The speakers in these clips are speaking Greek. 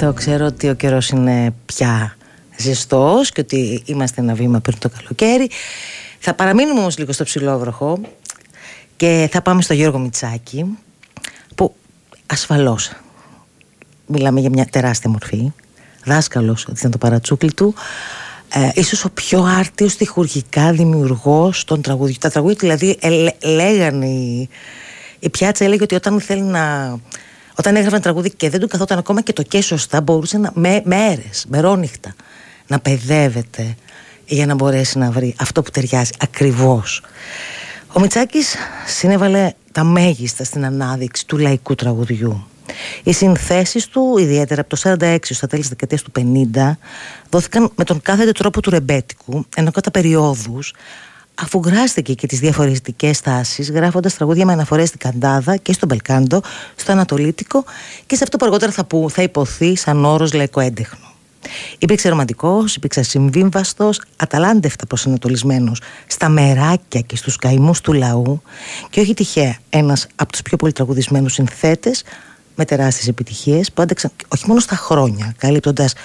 Το ξέρω ότι ο καιρός είναι πια ζεστός και ότι είμαστε ένα βήμα πριν το καλοκαίρι. Θα παραμείνουμε όμως λίγο στο ψηλόβροχο και θα πάμε στο Γιώργο Μητσάκη, που ασφαλώς μιλάμε για μια τεράστια μορφή, δάσκαλος, ότι ήταν το παρατσούκλι του, ίσως ο πιο άρτιος στιχουργικά δημιουργός των τραγουδιών. Τα τραγούδια δηλαδή λέγανε, η πιάτσα έλεγε ότι όταν έγραφε ένα τραγούδι και δεν του καθόταν ακόμα και το και σωστά, μπορούσε με μέρες, μερόνυχτα να παιδεύεται για να μπορέσει να βρει αυτό που ταιριάζει ακριβώς. Ο Μητσάκης συνέβαλε τα μέγιστα στην ανάδειξη του λαϊκού τραγουδιού. Οι συνθέσεις του, ιδιαίτερα από το 1946 στα τέλη της δεκαετίας του 50, δόθηκαν με τον κάθετη τρόπο του ρεμπέτικου, ενώ κατά περιόδους αφουγκράστηκε και τις διαφορετικές τάσεις, γράφοντας τραγούδια με αναφορές στην καντάδα και στον μπελκάντο, στο ανατολίτικο και σε αυτό που αργότερα θα υποθεί σαν όρος λαϊκό έντεχνο. Υπήρξε ρομαντικός, υπήρξε συμβίβαστος, αταλάντευτα προσανατολισμένος στα μεράκια και στους καημούς του λαού και όχι τυχαία ένας από τους πιο πολύ τραγουδισμένους συνθέτες με τεράστιες επιτυχίες που άντεξαν όχι μόνο στα χρόνια, καλύπτοντας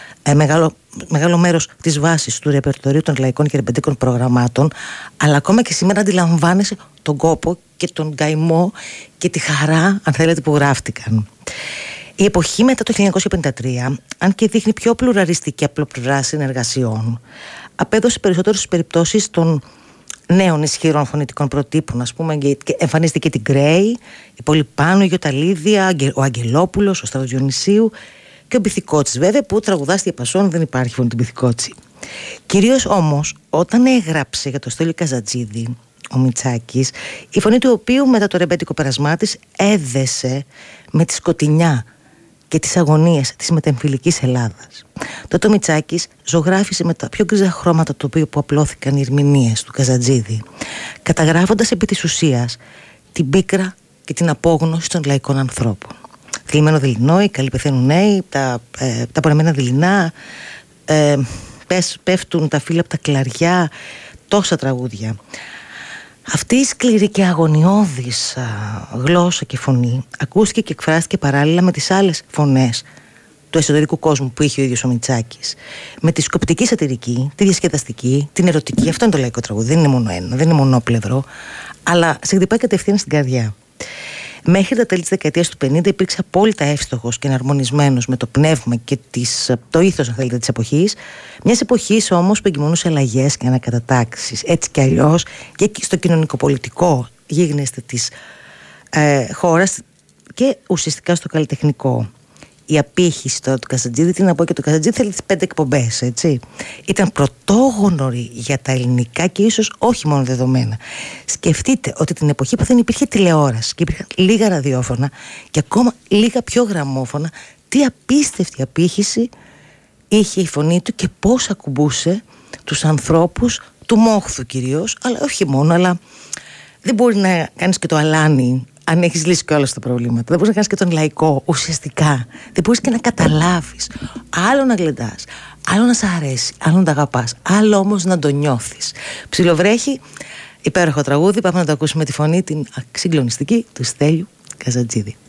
μεγάλο μέρος της βάσης του ρεπερτορίου των λαϊκών και ρεμπετικών προγραμμάτων, αλλά ακόμα και σήμερα αντιλαμβάνεσαι τον κόπο και τον καημό και τη χαρά, αν θέλετε, που γράφτηκαν. Η εποχή μετά το 1953, αν και δείχνει πιο πλουραλιστική απλοπλουρά συνεργασιών, απέδωσε περισσότερο στις περιπτώσεις των νέων ισχυρών φωνητικών προτύπων, ας πούμε, και εμφανίστηκε την Γκρέι, η Πολυπάνου, η Γιωταλίδια, ο Αγγελόπουλος, ο Σταυροδιονυσίου και ο Μπιθικότσης, βέβαια, που τραγουδάς διαπασών, δεν υπάρχει φωνή του Μπιθικότση. Κυρίως όμως όταν έγραψε για το Στέλιο Καζατζίδη ο Μητσάκης, η φωνή του οποίου μετά το ρεμπέτικο περασμά της έδεσε με τη σκοτεινιά και τις αγωνίες της μετεμφυλικής Ελλάδας. Τότε ο Μητσάκης ζωγράφισε με τα πιο γκρίζα χρώματα το οποίο που απλώθηκαν οι ερμηνείες του Καζατζίδη, καταγράφοντας επί της ουσίας την πίκρα και την απόγνωση των λαϊκών ανθρώπων. Θλιμμένο δειλινό, οι καλοί πεθαίνουν νέοι, τα πονεμένα δειλινά, πέφτουν τα φύλλα από τα κλαριά, τόσα τραγούδια. Αυτή η σκληρή και αγωνιώδης γλώσσα και φωνή ακούστηκε και εκφράστηκε παράλληλα με τις άλλες φωνές του εσωτερικού κόσμου που είχε ο ίδιος ο Μητσάκης. Με τη σκοπτική σατυρική, τη διασκεδαστική, την ερωτική. Αυτό είναι το λαϊκό τραγούδι. Δεν είναι μόνο ένα, δεν είναι μονόπλευρο, αλλά σε χτυπάει κατευθείαν στην καρδιά. Μέχρι τα τέλη της δεκαετίας του 50 υπήρξε απόλυτα εύστοχος και εναρμονισμένος με το πνεύμα και το ήθος, αν θέλετε, της εποχής. Μιας εποχής όμως που εγκυμονούσε αλλαγές και ανακατατάξεις. Έτσι κι αλλιώς και στο κοινωνικοπολιτικό γίγνεσθε της χώρας και ουσιαστικά στο καλλιτεχνικό. Η απήχηση τώρα του Καζατζίδη, τι να πω, και το Καζατζίδη θέλει τις 5 εκπομπές, έτσι. Ήταν πρωτόγνωρη για τα ελληνικά και ίσως όχι μόνο δεδομένα. Σκεφτείτε ότι την εποχή που δεν υπήρχε τηλεόραση και υπήρχαν λίγα ραδιόφωνα και ακόμα λίγα πιο γραμμόφωνα, τι απίστευτη απήχηση είχε η φωνή του και πώς ακουμπούσε τους ανθρώπους του μόχθου κυρίως, αλλά όχι μόνο, αλλά δεν μπορεί να κάνεις και το αλάνι αν έχεις λύσει και όλα τα προβλήματα. Δεν μπορείς να κάνεις και τον λαϊκό ουσιαστικά. Δεν μπορείς και να καταλάβεις. Άλλο να γλεντάς, άλλο να σ' αρέσει, άλλο να τα αγαπάς, άλλο όμως να το νιώθεις. Ψιλοβρέχει, υπέροχο τραγούδι. Πάμε να το ακούσουμε τη φωνή την συγκλονιστική του Στέλιου Καζατζίδη.